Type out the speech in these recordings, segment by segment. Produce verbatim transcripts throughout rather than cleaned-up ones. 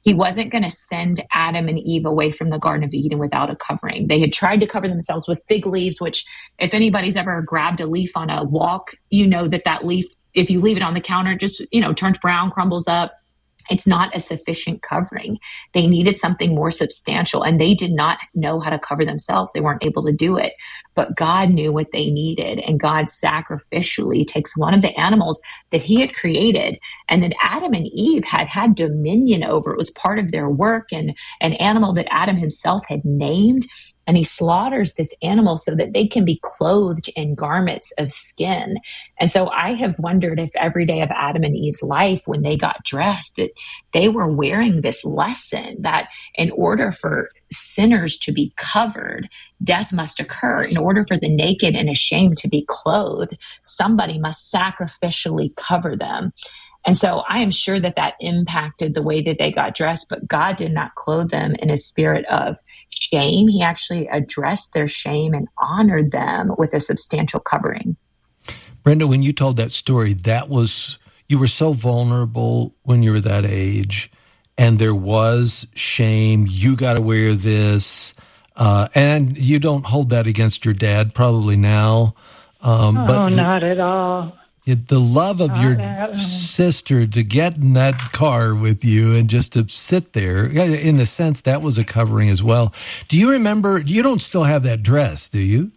He wasn't going to send Adam and Eve away from the Garden of Eden without a covering. They had tried to cover themselves with fig leaves, which if anybody's ever grabbed a leaf on a walk, you know that that leaf, if you leave it on the counter, just, you know, turns brown, crumbles up. It's not a sufficient covering. They needed something more substantial, and they did not know how to cover themselves. They weren't able to do it, but God knew what they needed, and God sacrificially takes one of the animals that he had created and that Adam and Eve had had dominion over. It was part of their work, and an animal that Adam himself had named. And he slaughters this animal so that they can be clothed in garments of skin. And so I have wondered if every day of Adam and Eve's life, when they got dressed, that they were wearing this lesson that in order for sinners to be covered, death must occur. In order for the naked and ashamed to be clothed, somebody must sacrificially cover them. And so I am sure that that impacted the way that they got dressed, but God did not clothe them in a spirit of shame. He actually addressed their shame and honored them with a substantial covering. Brenda, when you told that story, that was, you were so vulnerable when you were that age, and there was shame. You got to wear this, uh, and you don't hold that against your dad probably now. Um, oh, but the, not at all. The love of your sister to get in that car with you and just to sit there, in a sense, that was a covering as well. Do you remember, you don't still have that dress, do you?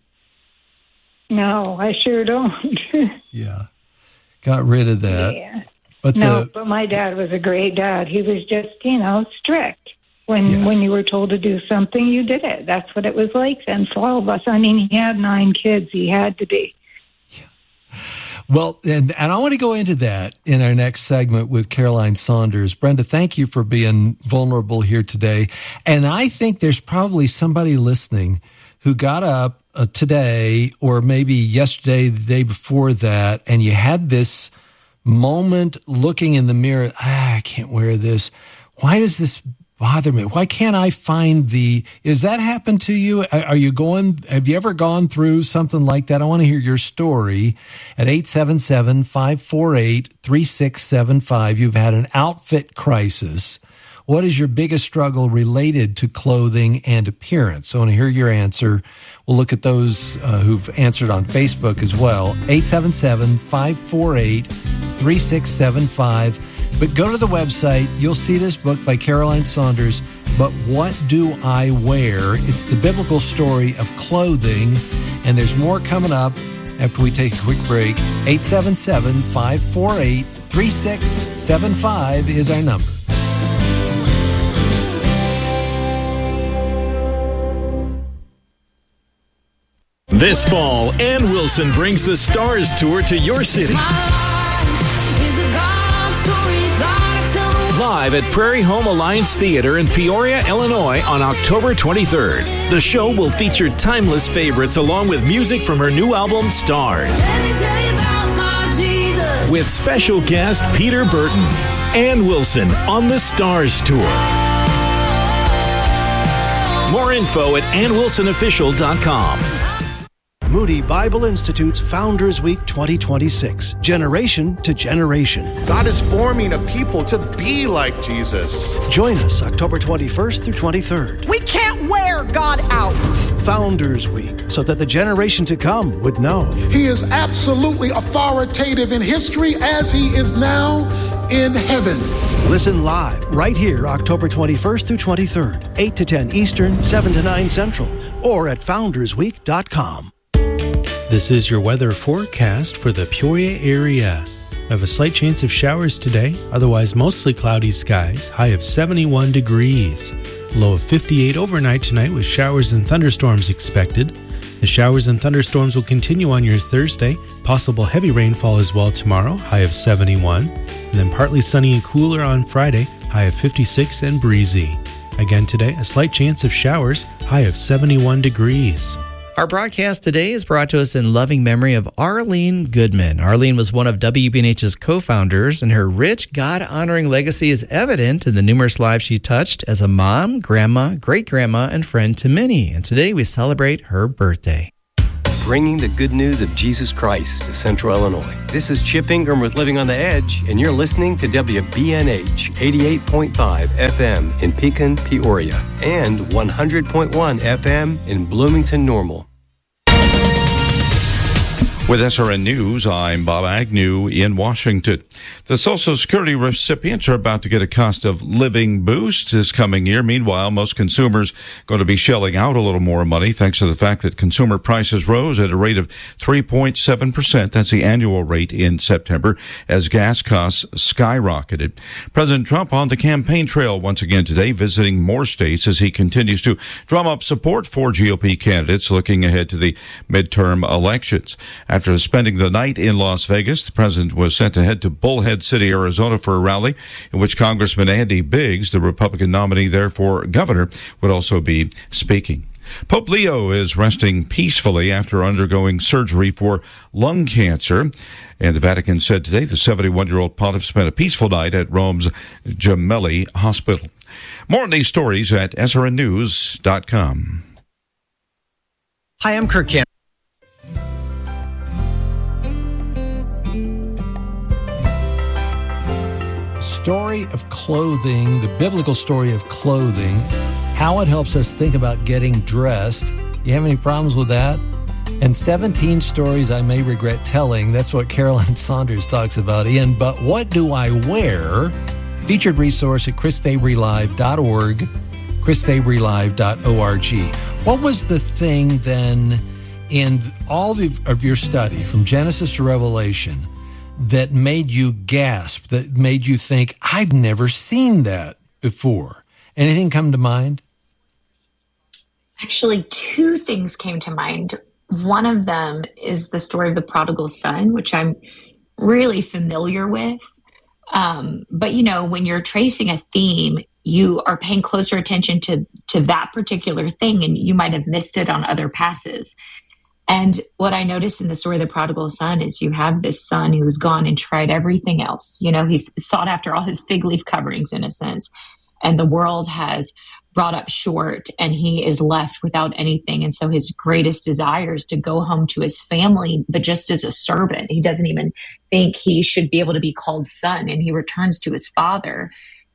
No, I sure don't. Yeah. Got rid of that. Yeah. But no, the, but my dad was a great dad. He was just, you know, strict. When yes. when you were told to do something, you did it. That's what it was like then for all of us. I mean, he had nine kids. He had to be. Well, and, and I want to go into that in our next segment with Caroline Saunders. Brenda, thank you for being vulnerable here today. And I think there's probably somebody listening who got up uh, today or maybe yesterday, the day before that, and you had this moment looking in the mirror, ah, I can't wear this. Why does this bother me? Why can't I find the, does that happen to you? Are you going, have you ever gone through something like that? I want to hear your story at eight seven seven, five four eight, three six seven five. You've had an outfit crisis. What is your biggest struggle related to clothing and appearance? So I want to hear your answer. We'll look at those uh, who've answered on Facebook as well. eight seven seven, five four eight, three six seven five. But go to the website. You'll see this book by Caroline Saunders, But What Do I Wear? It's the biblical story of clothing. And there's more coming up after we take a quick break. eight seven seven, five four eight, three six seven five is our number. This fall, Ann Wilson brings the Stars Tour to your city. Live at Prairie Home Alliance Theater in Peoria, Illinois on October twenty-third. The show will feature timeless favorites along with music from her new album, Stars. With special guest Peter Burton. Ann Wilson on the Stars Tour. More info at ann wilson official dot com. Moody Bible Institute's Founders Week twenty twenty-six, Generation to Generation. God is forming a people to be like Jesus. Join us October twenty-first through twenty-third. We can't wear God out. Founders Week, so that the generation to come would know. He is absolutely authoritative in history as he is now in heaven. Listen live right here October twenty-first through twenty-third, eight to ten Eastern, seven to nine Central, or at founders week dot com. This is your weather forecast for the Peoria area. We have a slight chance of showers today, otherwise mostly cloudy skies, high of seventy-one degrees. Low of fifty-eight overnight tonight with showers and thunderstorms expected. The showers and thunderstorms will continue on your Thursday. Possible heavy rainfall as well tomorrow, high of seventy-one. And then partly sunny and cooler on Friday, high of fifty-six and breezy. Again today, a slight chance of showers, high of seventy-one degrees. Our broadcast today is brought to us in loving memory of Arlene Goodman. Arlene was one of W B N H's co-founders, and her rich, God-honoring legacy is evident in the numerous lives she touched as a mom, grandma, great-grandma, and friend to many. And today we celebrate her birthday. bringing the good news of Jesus Christ to Central Illinois. This is Chip Ingram with Living on the Edge, and you're listening to W B N H eighty-eight point five F M in Pekin, Peoria, and one hundred point one F M in Bloomington, Normal. With S R N News, I'm Bob Agnew in Washington. The Social Security recipients are about to get a cost of living boost this coming year. Meanwhile, most consumers going to be shelling out a little more money thanks to the fact that consumer prices rose at a rate of three point seven percent. That's the annual rate in September as gas costs skyrocketed. President Trump on the campaign trail once again today, visiting more states as he continues to drum up support for G O P candidates looking ahead to the midterm elections. After spending the night in Las Vegas, the president was sent to head to Bullhead City, Arizona for a rally in which Congressman Andy Biggs, the Republican nominee there for governor, would also be speaking. Pope Leo is resting peacefully after undergoing surgery for lung cancer. And the Vatican said today the seventy-one-year-old pontiff spent a peaceful night at Rome's Gemelli Hospital. More on these stories at S R N news dot com. Hi, I'm Kirk Campbell. Story of clothing, the biblical story of clothing, how it helps us think about getting dressed. You have any problems with that? And seventeen stories I may regret telling. That's what Caroline Saunders talks about in But What Do I Wear? Featured resource at chris fabry live dot org, chris fabry live dot org. What was the thing then in all the, of your study from Genesis to Revelation that made you gasp, that made you think, I've never seen that before? Anything come to mind? Actually, two things came to mind. One of them is the story of the prodigal son, which I'm really familiar with. Um, but, you know, when you're tracing a theme, you are paying closer attention to, to that particular thing, and you might have missed it on other passes. And what I noticed in the story of the prodigal son is you have this son who's gone and tried everything else. You know, he's sought after all his fig leaf coverings in a sense, and the world has brought up short and he is left without anything. And so his greatest desire is to go home to his family, but just as a servant. He doesn't even think he should be able to be called son, and he returns to his father.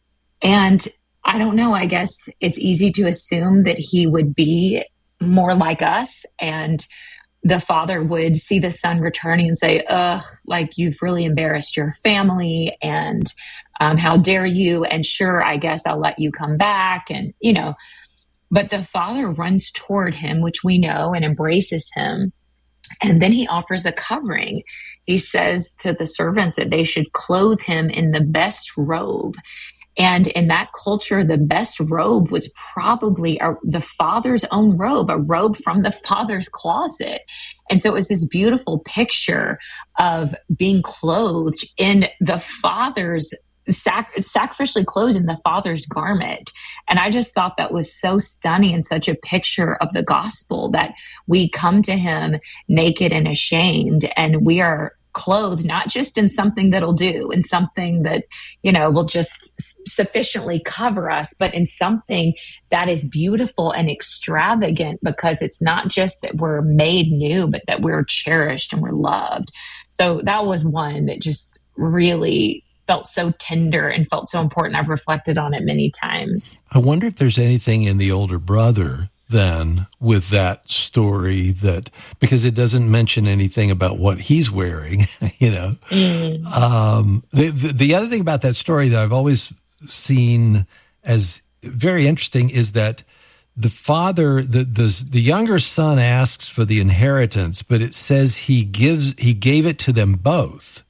And I don't know, I guess it's easy to assume that he would be more like us, and the father would see the son returning and say, ugh, like, you've really embarrassed your family, and um, how dare you? And sure, I guess I'll let you come back. And, you know, but the father runs toward him, which we know, and embraces him. And then he offers a covering. He says to the servants that they should clothe him in the best robe. And in that culture, the best robe was probably a, the father's own robe, a robe from the father's closet. And so it was this beautiful picture of being clothed in the father's, sac- sacrificially clothed in the father's garment. And I just thought that was so stunning and such a picture of the gospel, that we come to him naked and ashamed, and we are clothed not just in something that'll do, in something that, you know, will just s- sufficiently cover us, but in something that is beautiful and extravagant, because it's not just that we're made new, but that we're cherished and we're loved. So that was one that just really felt so tender and felt so important. I've reflected on it many times. I wonder if there's anything in the older brother then with that story, that because it doesn't mention anything about what he's wearing, you know. Mm. Um, the, the the other thing about that story that I've always seen as very interesting is that the father, the the the younger son asks for the inheritance, but it says he gives he gave it to them both.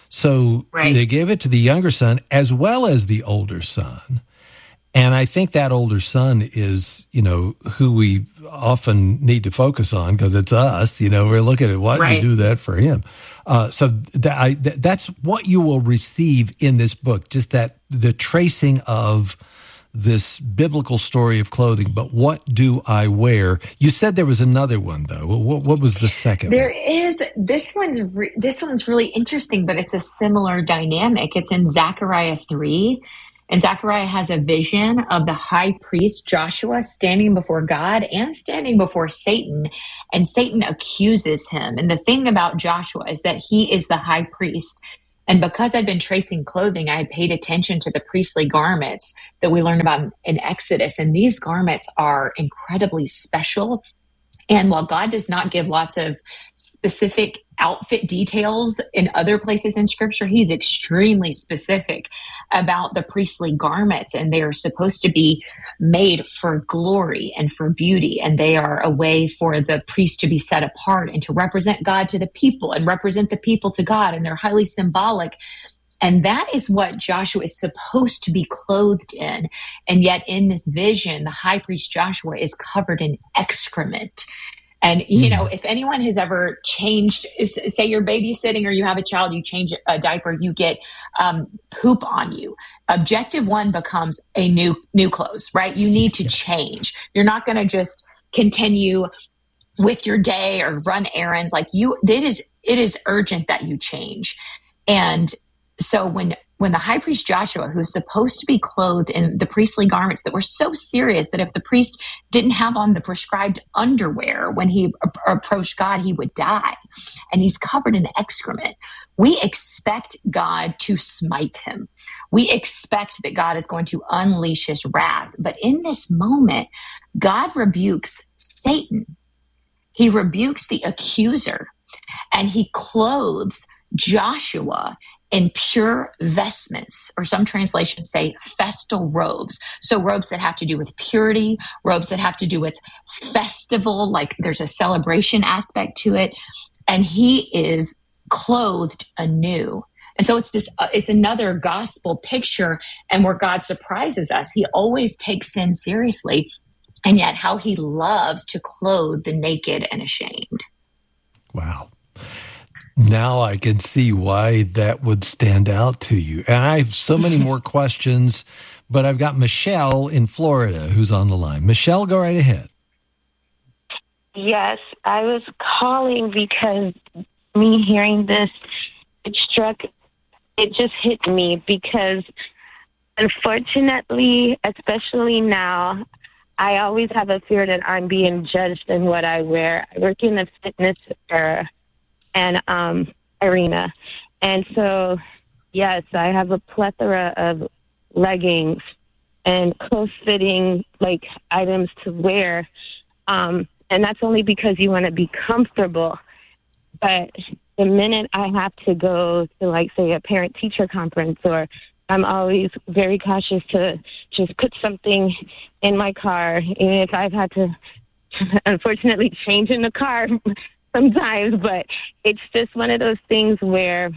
So right. They gave it to the younger son as well as the older son. And I think that older son is, you know, who we often need to focus on, because it's us. You know, we're looking at why right. did you do that for him? Uh, so that I, that, that's what you will receive in this book, just that the tracing of this biblical story of clothing. But what do I wear? You said there was another one, though. What, what was the second there one? There is. This one's re- this one's really interesting, but it's a similar dynamic. It's in Zechariah three. And Zechariah has a vision of the high priest Joshua standing before God and standing before Satan, and Satan accuses him. And the thing about Joshua is that he is the high priest. And because I'd been tracing clothing, I had paid attention to the priestly garments that we learn about in Exodus. And these garments are incredibly special. And while God does not give lots of specific outfit details in other places in Scripture, he's extremely specific about the priestly garments, and they are supposed to be made for glory and for beauty, and they are a way for the priest to be set apart and to represent God to the people and represent the people to God, and they're highly symbolic. And that is what Joshua is supposed to be clothed in. And yet in this vision, the high priest Joshua is covered in excrement. And, you know, if anyone has ever changed, say you're babysitting or you have a child, you change a diaper, you get um, poop on you. Objective one becomes a new new clothes, right? You need to yes. change. You're not going to just continue with your day or run errands. Like you, it is, it is urgent that you change. And so when when the high priest Joshua, who's supposed to be clothed in the priestly garments that were so serious that if the priest didn't have on the prescribed underwear when he a- approached God, he would die. And he's covered in excrement. We expect God to smite him. We expect that God is going to unleash his wrath. But in this moment, God rebukes Satan. He rebukes the accuser, and he clothes Joshua in pure vestments, or some translations say festal robes. So robes that have to do with purity, robes that have to do with festival, like there's a celebration aspect to it. And he is clothed anew. And so it's this, uh, it's another gospel picture, and where God surprises us. He always takes sin seriously, and yet how he loves to clothe the naked and ashamed. Wow. Now I can see why that would stand out to you. And I have so many more questions, but I've got Michelle in Florida who's on the line. Michelle, go right ahead. Yes, I was calling because me hearing this, it struck, it just hit me because unfortunately, especially now, I always have a fear that I'm being judged in what I wear. I work in the fitness era. And um, arena. And so, yes, I have a plethora of leggings and close-fitting, like, items to wear. Um, and that's only because you want to be comfortable. But the minute I have to go to, like, say, a parent-teacher conference, or I'm always very cautious to just put something in my car, even if I've had to, unfortunately, change in the car sometimes, but it's just one of those things where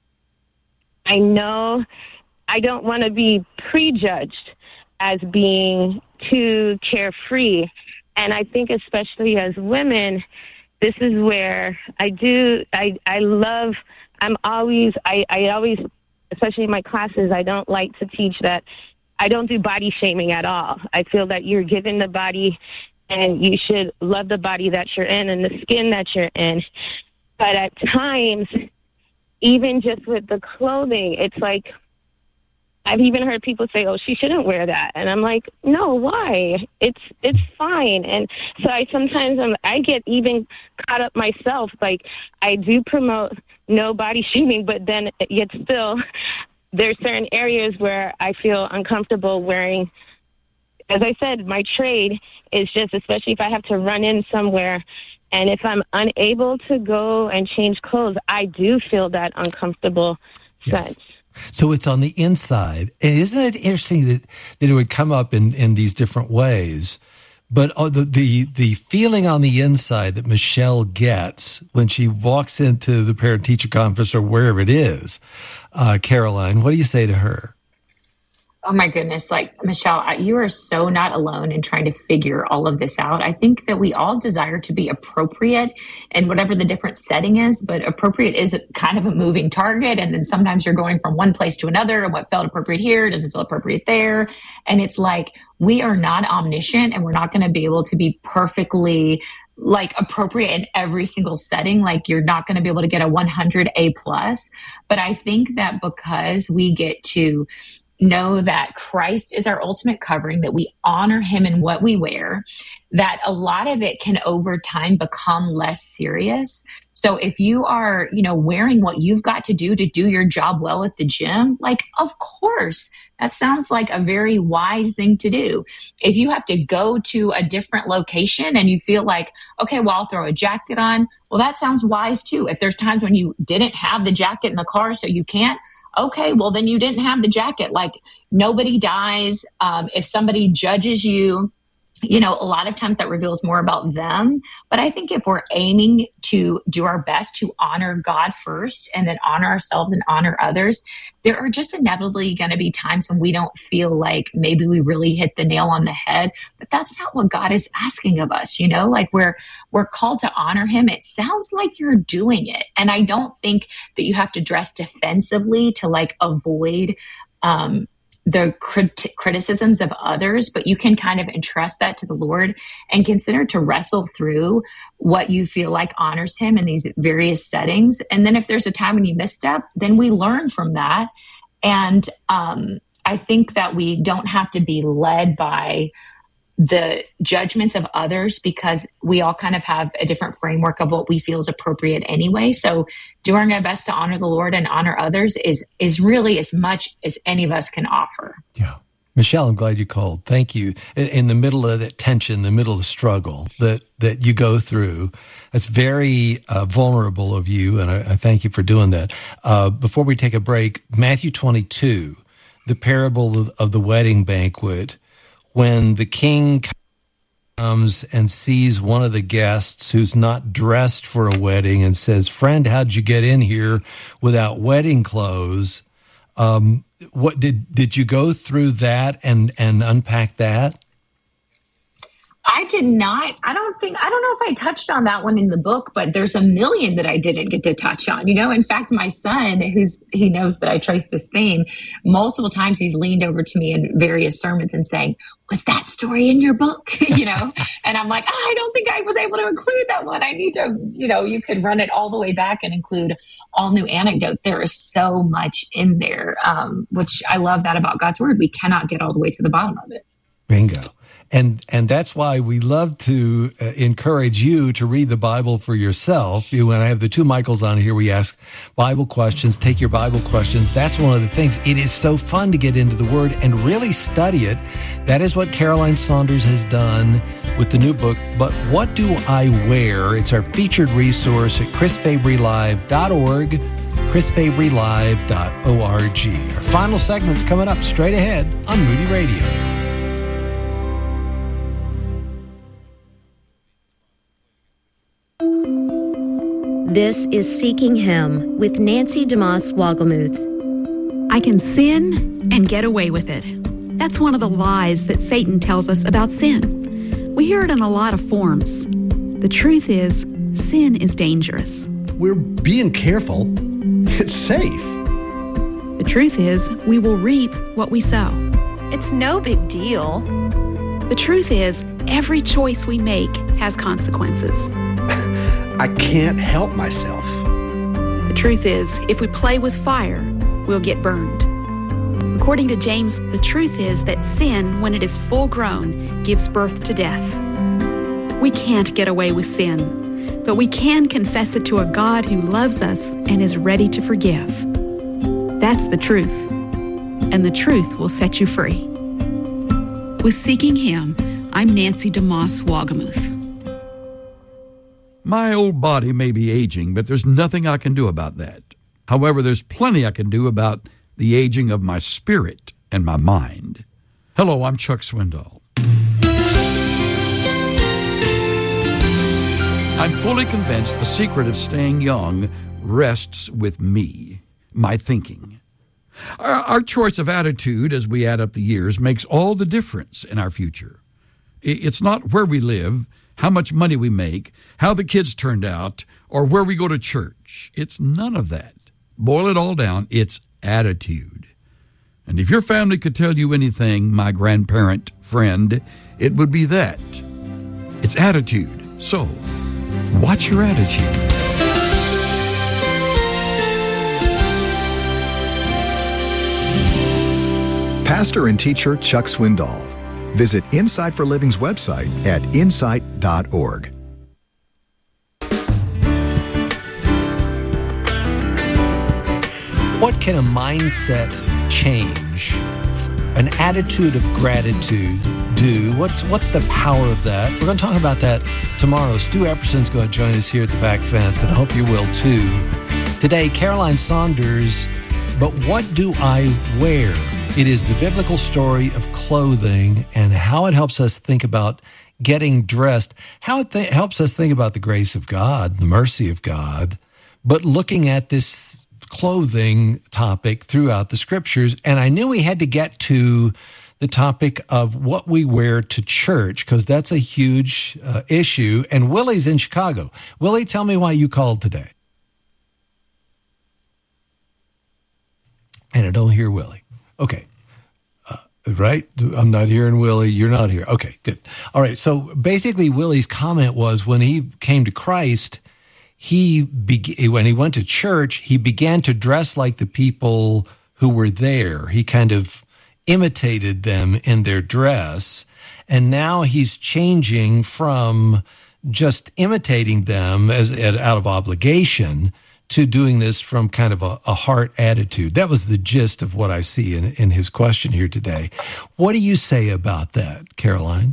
I know I don't want to be prejudged as being too carefree. And I think especially as women, this is where I do, I, I love, I'm always, I, I always, especially in my classes, I don't like to teach that. I don't do body shaming at all. I feel that you're given the body and you should love the body that you're in and the skin that you're in. But at times, even just with the clothing, it's like, I've even heard people say, oh, she shouldn't wear that. And I'm like, no, why? It's it's fine. And so I sometimes, I'm, I get even caught up myself. Like, I do promote no body shaming, but then yet still, there's certain areas where I feel uncomfortable wearing. As I said, my trade is just, especially if I have to run in somewhere, and if I'm unable to go and change clothes, I do feel that uncomfortable yes. sense. So it's on the inside. And isn't it interesting that, that it would come up in, in these different ways? But uh, the, the the feeling on the inside that Michelle gets when she walks into the parent-teacher conference or wherever it is, uh, Caroline, what do you say to her? Oh my goodness. Like, Michelle, you are so not alone in trying to figure all of this out. I think that we all desire to be appropriate in whatever the different setting is, but appropriate is kind of a moving target. And then sometimes you're going from one place to another, and what felt appropriate here doesn't feel appropriate there. And it's like, we are not omniscient, and we're not going to be able to be perfectly like appropriate in every single setting. Like, you're not going to be able to get a one hundred A plus. But I think that because we get to know that Christ is our ultimate covering, that we honor him in what we wear, that a lot of it can over time become less serious. So if you are, you know, wearing what you've got to do to do your job well at the gym, like, of course, that sounds like a very wise thing to do. If you have to go to a different location and you feel like, okay, well, I'll throw a jacket on, well, that sounds wise too. If there's times when you didn't have the jacket in the car so you can't, okay, well, then you didn't have the jacket. Like, nobody dies. Um, if somebody judges you, you know, a lot of times that reveals more about them. But I think if we're aiming to do our best to honor God first and then honor ourselves and honor others, there are just inevitably going to be times when we don't feel like maybe we really hit the nail on the head. But that's not what God is asking of us. You know, like we're, we're called to honor him. It sounds like you're doing it. And I don't think that you have to dress defensively to like avoid, um, the crit- criticisms of others, but you can kind of entrust that to the Lord and consider to wrestle through what you feel like honors him in these various settings. And then if there's a time when you misstep, then we learn from that. And um, I think that we don't have to be led by the judgments of others, because we all kind of have a different framework of what we feel is appropriate anyway. So doing our best to honor the Lord and honor others is is really as much as any of us can offer. Yeah. Michelle, I'm glad you called. Thank you. In the middle of that tension, in the middle of the struggle that, that you go through, that's very uh, vulnerable of you, and I, I thank you for doing that. Uh, before we take a break, Matthew twenty-two, the parable of, of the wedding banquet, when the king comes and sees one of the guests who's not dressed for a wedding and says, "Friend, how'd you get in here without wedding clothes?" Um, what did did you go through that and and unpack that? I did not. I don't think, I don't know if I touched on that one in the book, but there's a million that I didn't get to touch on. You know, in fact, my son, who's, he knows that I trace this theme, multiple times he's leaned over to me in various sermons and saying, "Was that story in your book?" You know, and I'm like, oh, I don't think I was able to include that one. I need to, you know, you could run it all the way back and include all new anecdotes. There is so much in there, um, which I love that about God's word. We cannot get all the way to the bottom of it. Bingo. And and that's why we love to uh, encourage you to read the Bible for yourself. You, when I have the two Michaels on here, we ask Bible questions, take your Bible questions. That's one of the things. It is so fun to get into the Word and really study it. That is what Caroline Saunders has done with the new book, But What Do I Wear? It's our featured resource at chris fabry live dot org, chris fabry live dot org. Our final segment's coming up straight ahead on Moody Radio. This is Seeking Him with Nancy DeMoss Wogelmuth. I can sin and get away with it. That's one of the lies that Satan tells us about sin. We hear it in a lot of forms. The truth is, sin is dangerous. We're being careful. It's safe. The truth is, we will reap what we sow. It's no big deal. The truth is, every choice we make has consequences. I can't help myself. The truth is, if we play with fire, we'll get burned. According to James, the truth is that sin, when it is full grown, gives birth to death. We can't get away with sin, but we can confess it to a God who loves us and is ready to forgive. That's the truth, and the truth will set you free. With Seeking Him, I'm Nancy DeMoss Wogelmuth. My old body may be aging, but there's nothing I can do about that. However, there's plenty I can do about the aging of my spirit and my mind. Hello, I'm Chuck Swindoll. I'm fully convinced the secret of staying young rests with me, my thinking. Our, our choice of attitude as we add up the years makes all the difference in our future. It's not where we live, how much money we make, how the kids turned out, or where we go to church. It's none of that. Boil it all down, it's attitude. And if your family could tell you anything, my grandparent friend, it would be that. It's attitude. So, watch your attitude. Pastor and teacher Chuck Swindoll. Visit Insight for Living's website at insight dot org. What can a mindset change, an attitude of gratitude do? What's what's the power of that? We're going to talk about that tomorrow. Stu Epperson's going to join us here at the back fence, and I hope you will too. Today, Caroline Saunders, But What Do I Wear? It is the biblical story of clothing and how it helps us think about getting dressed, how it th- helps us think about the grace of God, the mercy of God, but looking at this clothing topic throughout the scriptures. And I knew we had to get to the topic of what we wear to church, because that's a huge uh, issue. And Willie's in Chicago. Willie, tell me why you called today. And I don't hear Willie. Okay. Uh, right? I'm not hearing Willie. You're not here. Okay, good. All right. So basically, Willie's comment was when he came to Christ, he be- when he went to church, he began to dress like the people who were there. He kind of imitated them in their dress. And now he's changing from just imitating them as out of obligation to doing this from kind of a, a heart attitude. That was the gist of what I see in, in his question here today. What do you say about that, Caroline?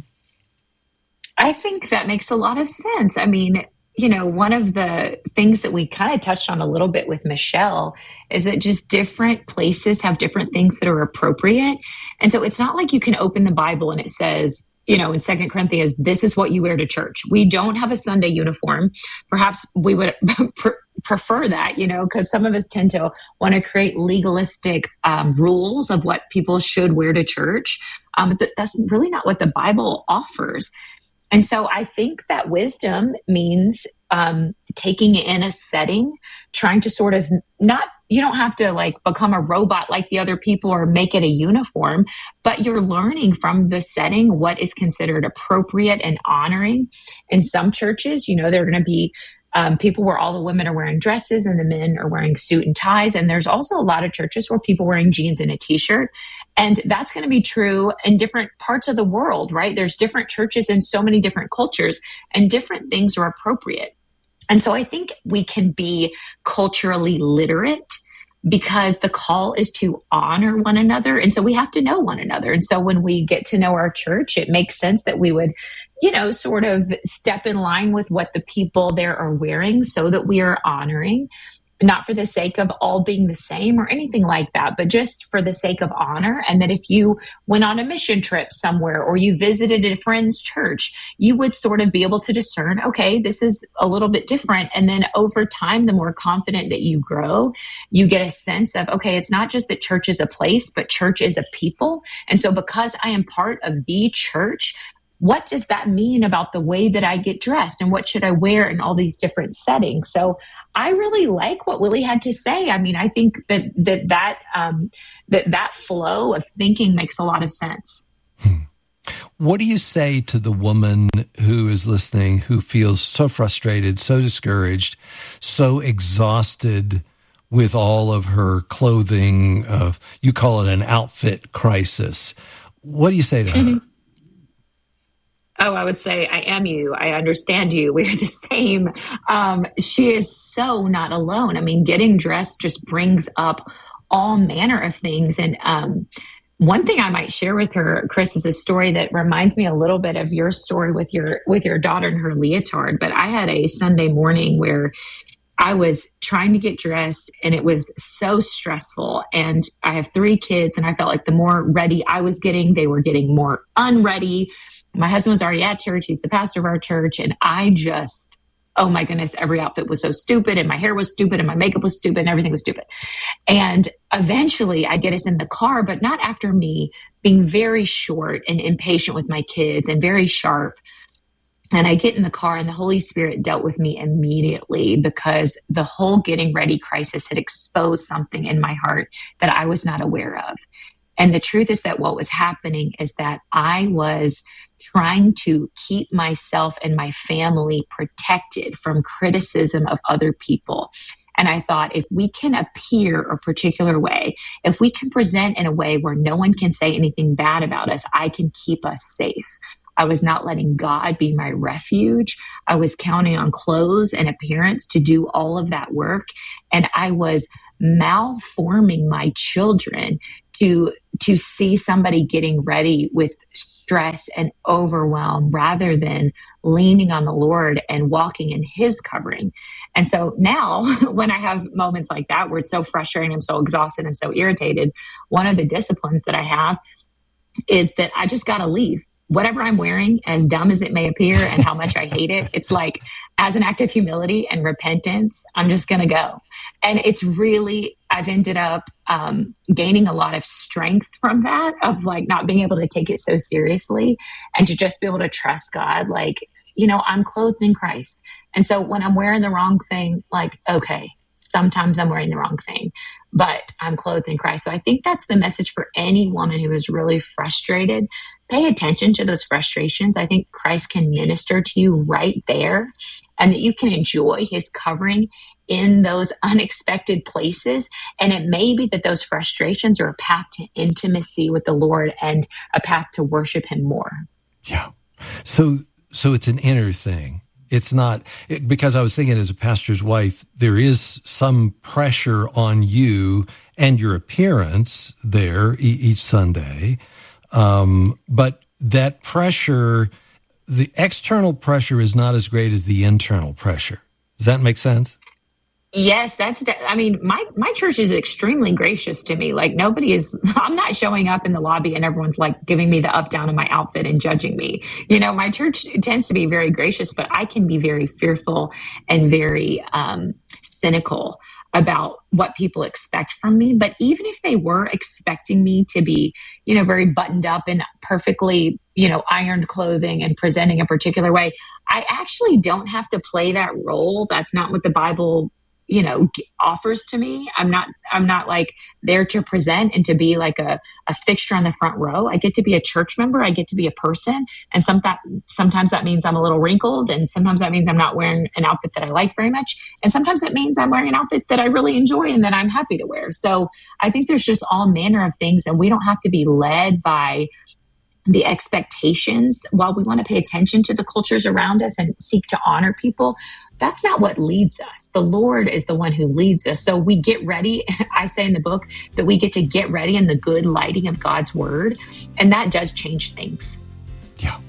I think that makes a lot of sense. I mean, you know, one of the things that we kind of touched on a little bit with Michelle is that just different places have different things that are appropriate. And so it's not like you can open the Bible and it says, you know, in Second Corinthians, this is what you wear to church. We don't have a Sunday uniform. Perhaps we would pr- prefer that, you know, because some of us tend to want to create legalistic um, rules of what people should wear to church. Um, but th- that's really not what the Bible offers. And so I think that wisdom means um, taking in a setting, trying to sort of not, you don't have to like become a robot like the other people or make it a uniform, but you're learning from the setting what is considered appropriate and honoring. In some churches, you know, they're going to be Um, people where all the women are wearing dresses and the men are wearing suit and ties. And there's also a lot of churches where people are wearing jeans and a t-shirt. And that's going to be true in different parts of the world, right? There's different churches in so many different cultures and different things are appropriate. And so I think we can be culturally literate because the call is to honor one another. And so we have to know one another. And so when we get to know our church, it makes sense that we would, you know, sort of step in line with what the people there are wearing so that we are honoring, not for the sake of all being the same or anything like that, but just for the sake of honor. And that if you went on a mission trip somewhere or you visited a friend's church, you would sort of be able to discern, okay, this is a little bit different. And then over time, the more confident that you grow, you get a sense of, okay, it's not just that church is a place, but church is a people. And so because I am part of the church, what does that mean about the way that I get dressed and what should I wear in all these different settings? So I really like what Willie had to say. I mean, I think that that that um, that, that flow of thinking makes a lot of sense. Hmm. What do you say to the woman who is listening, who feels so frustrated, so discouraged, so exhausted with all of her clothing? Uh, you call it an outfit crisis. What do you say to her? Mm-hmm. Oh, I would say, I am you. I understand you. We're the same. Um, she is so not alone. I mean, getting dressed just brings up all manner of things. And um, one thing I might share with her, Chris, is a story that reminds me a little bit of your story with your with your daughter and her leotard. But I had a Sunday morning where I was trying to get dressed and it was so stressful. And I have three kids and I felt like the more ready I was getting, they were getting more unready. My husband was already at church. He's the pastor of our church. And I just, oh my goodness, every outfit was so stupid and my hair was stupid and my makeup was stupid and everything was stupid. And eventually I get us in the car, but not after me being very short and impatient with my kids and very sharp. And I get in the car and the Holy Spirit dealt with me immediately because the whole getting ready crisis had exposed something in my heart that I was not aware of. And the truth is that what was happening is that I was trying to keep myself and my family protected from criticism of other people. And I thought, if we can appear a particular way, if we can present in a way where no one can say anything bad about us, I can keep us safe. I was not letting God be my refuge. I was counting on clothes and appearance to do all of that work. And I was malforming my children to, to see somebody getting ready with stress and overwhelm rather than leaning on the Lord and walking in his covering. And so now when I have moments like that where it's so frustrating, I'm so exhausted, I'm so irritated, one of the disciplines that I have is that I just got to leave. Whatever I'm wearing, as dumb as it may appear and how much I hate it, it's like, as an act of humility and repentance, I'm just going to go. And it's really, I've ended up um, gaining a lot of strength from that, of like not being able to take it so seriously and to just be able to trust God. Like, you know, I'm clothed in Christ. And so when I'm wearing the wrong thing, like, okay, sometimes I'm wearing the wrong thing, but I'm clothed in Christ. So I think that's the message for any woman who is really frustrated. Pay attention to those frustrations. I think Christ can minister to you right there, and that you can enjoy his covering in those unexpected places. And it may be that those frustrations are a path to intimacy with the Lord and a path to worship him more. Yeah. So, so it's an inner thing. It's not, it, because I was thinking as a pastor's wife, there is some pressure on you and your appearance there e- each Sunday. Um, but that pressure, the external pressure is not as great as the internal pressure. Does that make sense? Yes, that's, de- I mean, my, my church is extremely gracious to me. Like nobody is, I'm not showing up in the lobby and everyone's like giving me the up down in my outfit and judging me. You know, my church tends to be very gracious, but I can be very fearful and very um, cynical about what people expect from me. But even if they were expecting me to be, you know, very buttoned up in perfectly, you know, ironed clothing and presenting a particular way, I actually don't have to play that role. That's not what the Bible, you know, offers to me. I'm not, I'm not like there to present and to be like a, a fixture on the front row. I get to be a church member. I get to be a person. And some that, sometimes that means I'm a little wrinkled. And sometimes that means I'm not wearing an outfit that I like very much. And sometimes it means I'm wearing an outfit that I really enjoy and that I'm happy to wear. So I think there's just all manner of things, and we don't have to be led by the expectations. While we want to pay attention to the cultures around us and seek to honor people, that's not what leads us. The Lord is the one who leads us. So we get ready. I say in the book that we get to get ready in the good lighting of God's word. And that does change things. Yeah.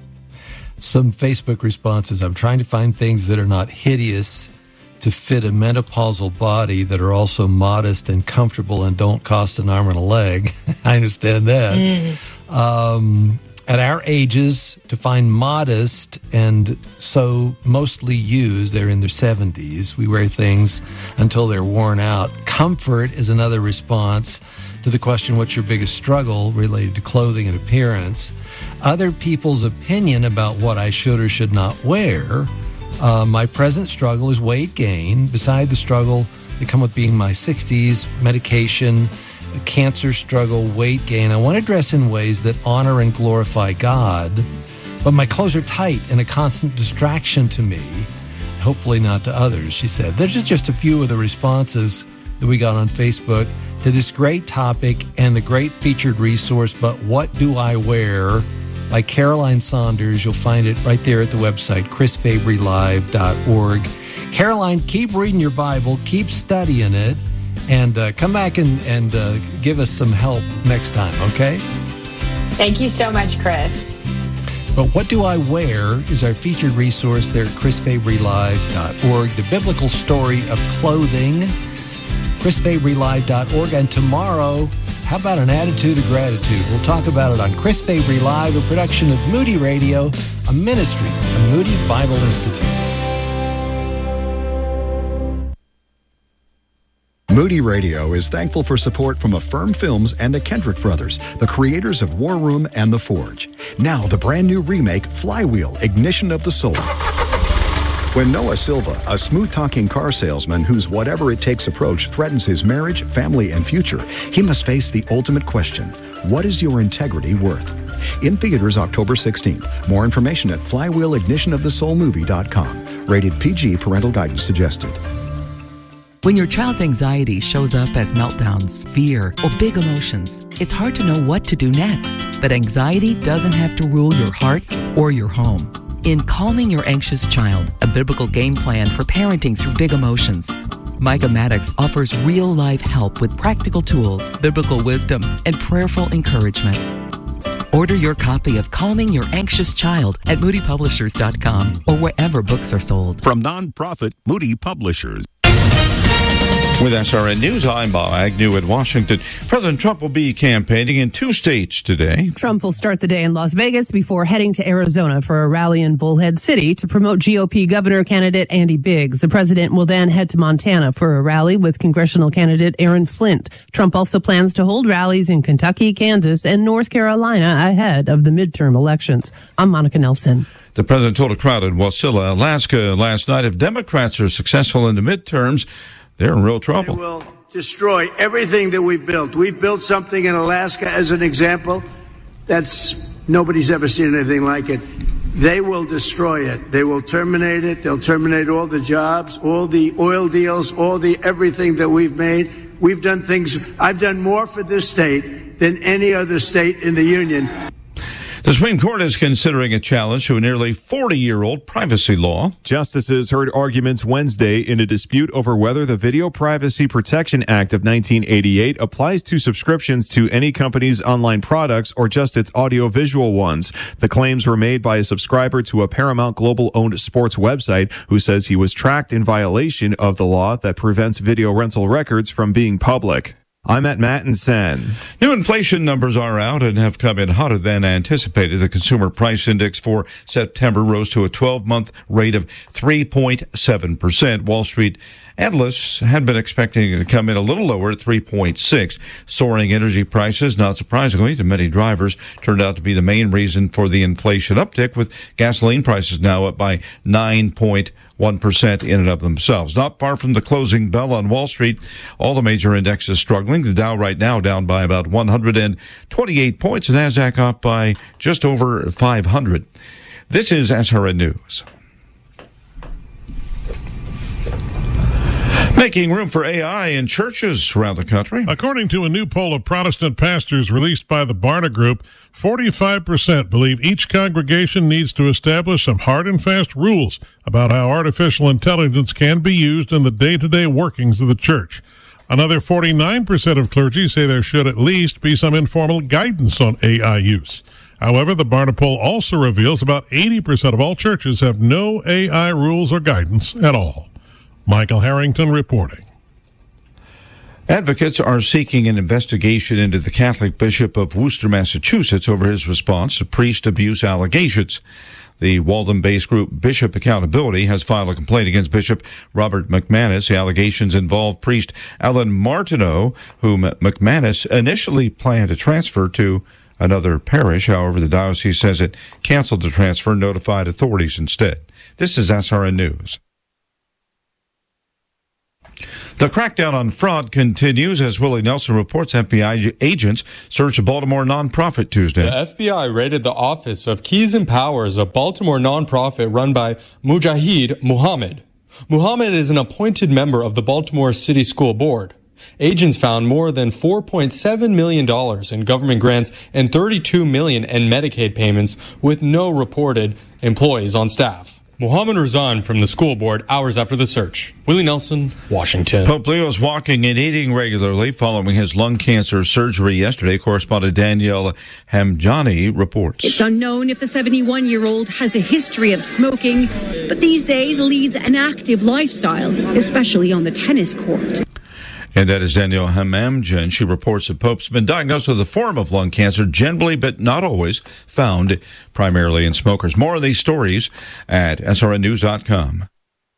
Some Facebook responses. I'm trying to find things that are not hideous to fit a menopausal body, that are also modest and comfortable and don't cost an arm and a leg. I understand that. Mm. Um, At our ages, to find modest and so mostly used, they're in their seventies. We wear things until they're worn out. Comfort is another response to the question, what's your biggest struggle related to clothing and appearance? Other people's opinion about what I should or should not wear. Uh, my present struggle is weight gain. Beside the struggle that come with being my sixties, medication, cancer struggle, weight gain. I want to dress in ways that honor and glorify God, but my clothes are tight and a constant distraction to me, hopefully not to others, she said. There's just a few of the responses that we got on Facebook to this great topic and the great featured resource, But What Do I Wear? By Caroline Saunders. You'll find it right there at the website, chris fabry live dot org. Caroline, keep reading your Bible, keep studying it, and uh, come back and, and uh, give us some help next time, okay? Thank you so much, Chris. But What Do I Wear is our featured resource there at chris fabry live dot org. The biblical story of clothing, chris fabry live dot org. And tomorrow, how about an attitude of gratitude? We'll talk about it on Chris Fabry Live, a production of Moody Radio, a ministry of Moody Bible Institute. Moody Radio is thankful for support from Affirm Films and the Kendrick Brothers, the creators of War Room and The Forge. Now, the brand new remake, Flywheel, Ignition of the Soul. When Noah Silva, a smooth-talking car salesman whose whatever-it-takes approach threatens his marriage, family, and future, he must face the ultimate question: what is your integrity worth? In theaters October sixteenth. More information at flywheel ignition of the soul movie dot com. Rated P G, parental guidance suggested. When your child's anxiety shows up as meltdowns, fear, or big emotions, it's hard to know what to do next. But anxiety doesn't have to rule your heart or your home. In Calming Your Anxious Child, a biblical game plan for parenting through big emotions, Micah Maddox offers real-life help with practical tools, biblical wisdom, and prayerful encouragement. Order your copy of Calming Your Anxious Child at moody publishers dot com or wherever books are sold. From nonprofit Moody Publishers. With S R N News, I'm Bob Agnew in Washington. President Trump will be campaigning in two states today. Trump will start the day in Las Vegas before heading to Arizona for a rally in Bullhead City to promote G O P governor candidate Andy Biggs. The president will then head to Montana for a rally with congressional candidate Aaron Flint. Trump also plans to hold rallies in Kentucky, Kansas, and North Carolina ahead of the midterm elections. I'm Monica Nelson. The president told a crowd in Wasilla, Alaska last night, if Democrats are successful in the midterms, they're in real trouble. They will destroy everything that we've built. We've built something in Alaska, as an example, that's nobody's ever seen anything like it. They will destroy it. They will terminate it. They'll terminate all the jobs, all the oil deals, all the everything that we've made. We've done things. I've done more for this state than any other state in the union. The Supreme Court is considering a challenge to a nearly forty-year-old privacy law. Justices heard arguments Wednesday in a dispute over whether the Video Privacy Protection Act of nineteen eighty-eight applies to subscriptions to any company's online products or just its audiovisual ones. The claims were made by a subscriber to a Paramount Global-owned sports website who says he was tracked in violation of the law that prevents video rental records from being public. I'm at Matt and Sen. New inflation numbers are out and have come in hotter than anticipated. The Consumer Price Index for September rose to a twelve-month rate of three point seven percent. Wall Street analysts had been expecting it to come in a little lower at three point six. Soaring energy prices, not surprisingly to many drivers, turned out to be the main reason for the inflation uptick, with gasoline prices now up by nine point one percent in and of themselves. Not far from the closing bell on Wall Street, all the major indexes struggling. The Dow right now down by about one hundred twenty-eight points, and NASDAQ off by just over five hundred. This is S R N News. Making room for A I in churches around the country. According to a new poll of Protestant pastors released by the Barna Group, forty-five percent believe each congregation needs to establish some hard and fast rules about how artificial intelligence can be used in the day-to-day workings of the church. Another forty-nine percent of clergy say there should at least be some informal guidance on A I use. However, the Barna poll also reveals about eighty percent of all churches have no A I rules or guidance at all. Michael Harrington reporting. Advocates are seeking an investigation into the Catholic Bishop of Worcester, Massachusetts, over his response to priest abuse allegations. The Waltham-based group Bishop Accountability has filed a complaint against Bishop Robert McManus. The allegations involve priest Alan Martineau, whom McManus initially planned to transfer to another parish. However, the diocese says it canceled the transfer and notified authorities instead. This is S R N News. The crackdown on fraud continues as Willie Nelson reports. F B I agents searched a Baltimore nonprofit Tuesday. The F B I raided the office of Keys and Powers, a Baltimore nonprofit run by Mujahid Muhammad. Muhammad is an appointed member of the Baltimore City School Board. Agents found more than four point seven million dollars in government grants and thirty-two million dollars in Medicaid payments with no reported employees on staff. Muhammad resigned from the school board hours after the search. Willie Nelson, Washington. Pope Leo is walking and eating regularly following his lung cancer surgery yesterday. Correspondent Danielle Hamjani reports. It's unknown if the seventy-one-year-old has a history of smoking, but these days leads an active lifestyle, especially on the tennis court. And that is Danielle Hamamjan. She reports that Pope's been diagnosed with a form of lung cancer, generally but not always, found primarily in smokers. More on these stories at S R N news dot com.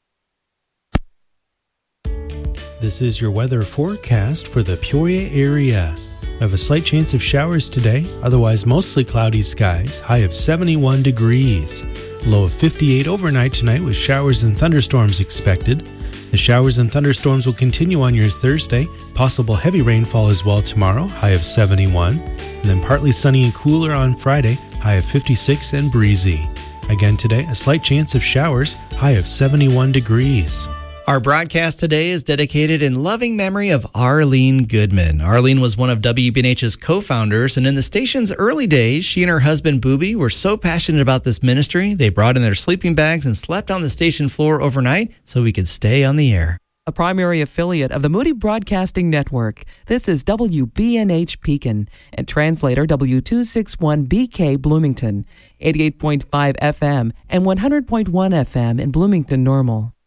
This is your weather forecast for the Peoria area. We have a slight chance of showers today, otherwise mostly cloudy skies, high of seventy-one degrees. Low of fifty-eight overnight tonight with showers and thunderstorms expected. The showers and thunderstorms will continue on your Thursday. Possible heavy rainfall as well tomorrow, high of seventy-one. And then partly sunny and cooler on Friday, high of fifty-six and breezy. Again today, a slight chance of showers, high of seventy-one degrees. Our broadcast today is dedicated in loving memory of Arlene Goodman. Arlene was one of W B N H's co-founders, and in the station's early days, she and her husband, Booby, were so passionate about this ministry, they brought in their sleeping bags and slept on the station floor overnight so we could stay on the air. A primary affiliate of the Moody Broadcasting Network, this is W B N H Pekin and translator W two sixty-one B K Bloomington, eighty-eight point five F M and one hundred point one F M in Bloomington Normal.